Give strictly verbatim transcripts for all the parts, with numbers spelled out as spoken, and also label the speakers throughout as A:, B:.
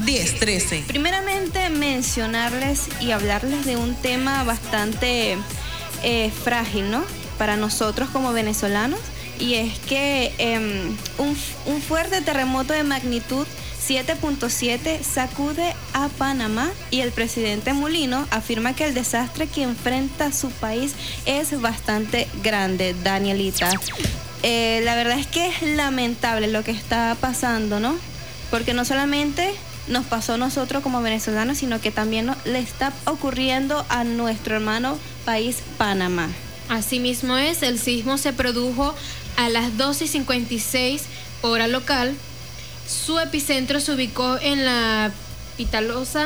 A: diez trece.
B: Primeramente, mencionarles y hablarles de un tema bastante eh, frágil, ¿no? Para nosotros como venezolanos, y es que eh, un, un fuerte terremoto de magnitud siete punto siete sacude a Panamá, y el presidente Mulino afirma que el desastre que enfrenta su país es bastante grande, Danielita. Eh, la verdad es que es lamentable lo que está pasando, ¿no? Porque no solamente nos pasó a nosotros como venezolanos, sino que también no, le está ocurriendo a nuestro hermano país Panamá.
C: Así mismo es, el sismo se produjo a las doce y cincuenta y seis hora local. Su epicentro se ubicó en la Pitalosa,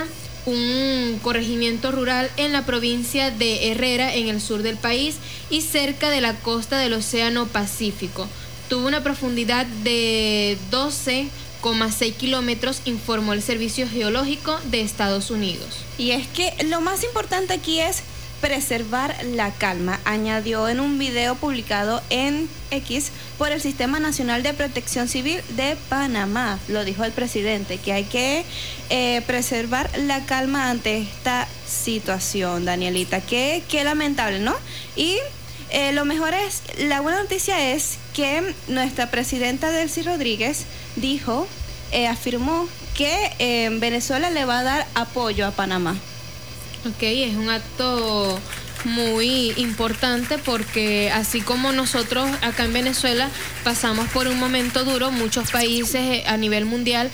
C: un corregimiento rural en la provincia de Herrera, en el sur del país y cerca de la costa del Océano Pacífico. Tuvo una profundidad de doce coma seis kilómetros, informó el Servicio Geológico de Estados Unidos.
B: Y es que lo más importante aquí es preservar la calma, añadió en un video publicado en X por el Sistema Nacional de Protección Civil de Panamá. Lo dijo el presidente, que hay que eh, preservar la calma ante esta situación, Danielita. Qué, qué lamentable, ¿no? Y eh, lo mejor es, la buena noticia es que nuestra presidenta Delcy Rodríguez dijo, eh, afirmó que eh, Venezuela le va a dar apoyo a Panamá.
C: Ok, es un acto muy importante porque así como nosotros acá en Venezuela pasamos por un momento duro, muchos países a nivel mundial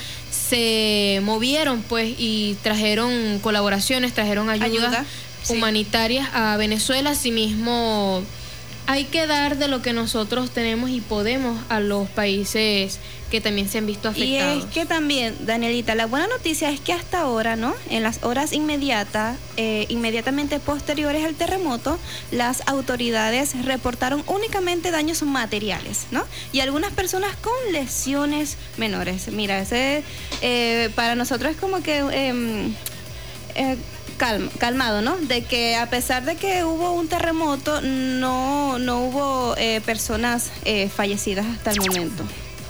C: se movieron pues y trajeron colaboraciones, trajeron ayudas
B: Ayuda, sí.
C: humanitarias a Venezuela. Asimismo, hay que dar de lo que nosotros tenemos y podemos a los países que también se han visto afectados.
B: Y es que también, Danielita, la buena noticia es que hasta ahora, ¿no? En las horas inmediatas, eh, inmediatamente posteriores al terremoto, las autoridades reportaron únicamente daños materiales, ¿no? Y algunas personas con lesiones menores. Mira, ese eh, para nosotros es como que eh, eh, calma, calmado, ¿no? De que a pesar de que hubo un terremoto, no, no hubo eh, personas eh, fallecidas hasta el momento.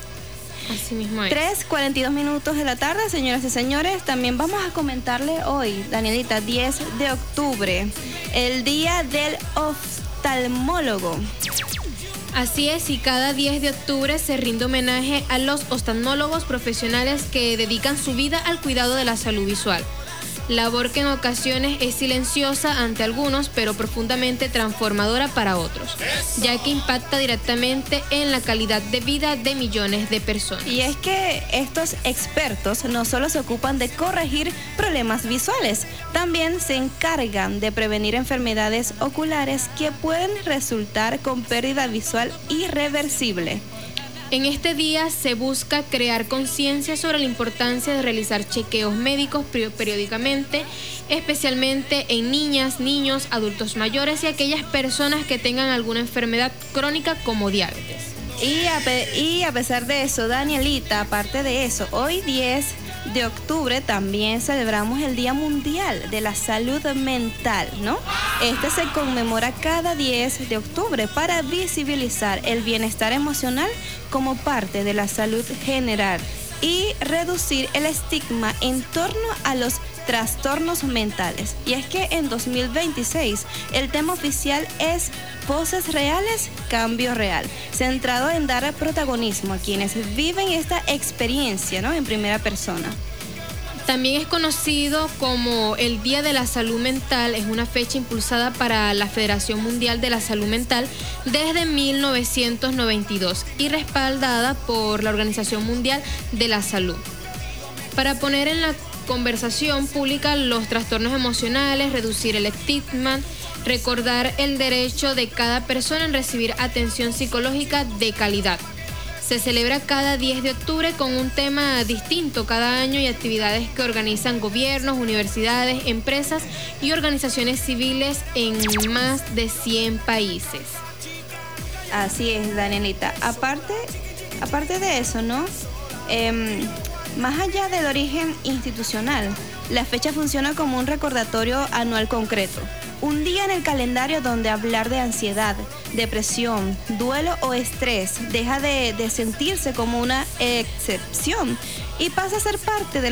C: Así mismo es.
B: tres cuarenta y dos minutos de la tarde, señoras y señores. También vamos a comentarle hoy, Danielita, diez de octubre, el día del oftalmólogo.
C: Así es, y cada diez de octubre se rinde homenaje a los oftalmólogos profesionales que dedican su vida al cuidado de la salud visual. Labor que en ocasiones es silenciosa ante algunos, pero profundamente transformadora para otros, ya que impacta directamente en la calidad de vida de millones de personas.
B: Y es que estos expertos no solo se ocupan de corregir problemas visuales, también se encargan de prevenir enfermedades oculares que pueden resultar con pérdida visual irreversible.
C: En este día se busca crear conciencia sobre la importancia de realizar chequeos médicos periódicamente, especialmente en niñas, niños, adultos mayores y aquellas personas que tengan alguna enfermedad crónica como diabetes.
B: Y a, pe- y a pesar de eso, Danielita, aparte de eso, hoy diez de octubre también celebramos el Día Mundial de la Salud Mental, ¿no? Este se conmemora cada diez de octubre para visibilizar el bienestar emocional como parte de la salud general y reducir el estigma en torno a los trastornos mentales. Y es que en dos mil veintiséis el tema oficial es Voces Reales, Cambio Real, centrado en dar protagonismo a quienes viven esta experiencia, ¿no? En primera persona.
C: También es conocido como el Día de la Salud Mental. Es una fecha impulsada para la Federación Mundial de la Salud Mental desde mil novecientos noventa y dos y respaldada por la Organización Mundial de la Salud. Para poner en la conversación pública los trastornos emocionales, reducir el estigma, recordar el derecho de cada persona en recibir atención psicológica de calidad. Se celebra cada diez de octubre con un tema distinto cada año y actividades que organizan gobiernos, universidades, empresas y organizaciones civiles en más de cien países.
B: Así es, Danielita. Aparte, aparte de eso, ¿no? Eh, más allá del origen institucional, la fecha funciona como un recordatorio anual concreto. Un día en el calendario donde hablar de ansiedad, depresión, duelo o estrés deja de, de sentirse como una excepción y pasa a ser parte de